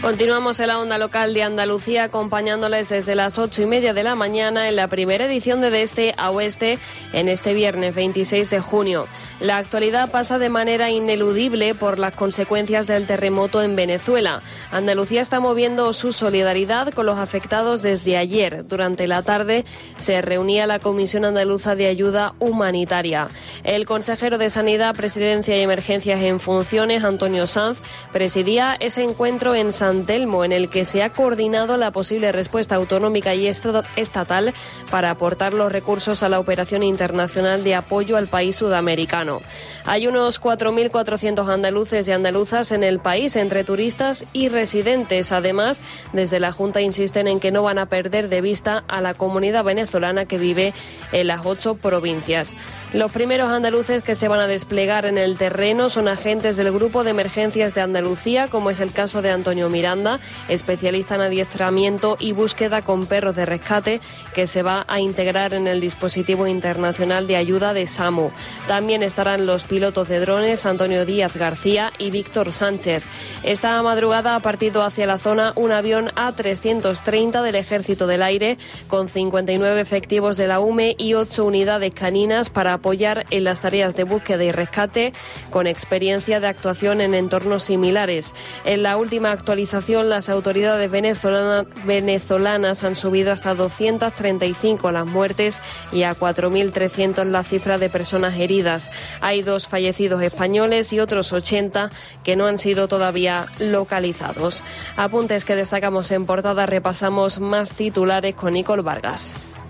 Continuamos en la onda local de Andalucía, acompañándoles desde las 8:30 de la mañana en la primera edición de Este a Oeste en este viernes 26 de junio. La actualidad pasa de manera ineludible por las consecuencias del terremoto en Venezuela. Andalucía está moviendo su solidaridad con los afectados desde ayer. Durante la tarde se reunía la Comisión Andaluza de Ayuda Humanitaria. El consejero de Sanidad, Presidencia y Emergencias en funciones, Antonio Sanz, presidía ese encuentro en San Telmo, en el que se ha coordinado la posible respuesta autonómica y estatal para aportar los recursos a la operación internacional de apoyo al país sudamericano. Hay unos 4.400 andaluces y andaluzas en el país, entre turistas y residentes. Además, desde la Junta insisten en que no van a perder de vista a la comunidad venezolana que vive en las 8 provincias. Los primeros andaluces que se van a desplegar en el terreno son agentes del Grupo de Emergencias de Andalucía, como es el caso de Antonio Miranda, especialista en adiestramiento y búsqueda con perros de rescate, que se va a integrar en el dispositivo internacional de ayuda de SAMU. También estarán los pilotos de drones Antonio Díaz García y Víctor Sánchez. Esta madrugada ha partido hacia la zona un avión A330 del Ejército del Aire, con 59 efectivos de la UME y 8 unidades caninas para apoyar en las tareas de búsqueda y rescate, con experiencia de actuación en entornos similares. En la última actualización, las autoridades venezolanas han subido hasta 235 las muertes y a 4.300 la cifra de personas heridas. Hay 2 fallecidos españoles y otros 80 que no han sido todavía localizados. Apuntes que destacamos en portada, repasamos más titulares con Nicole Vargas.